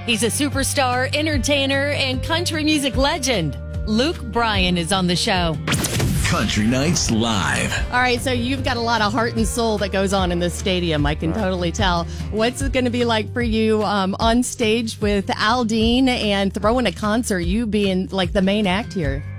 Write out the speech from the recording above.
He's a superstar, entertainer, and country music legend. Luke Bryan is on the show. Country Nights Live. All right, so you've got a lot of heart and soul that goes on in this stadium. I can totally tell. What's it going to be like for you on stage with Al Dean and throwing a concert, you being like the main act here?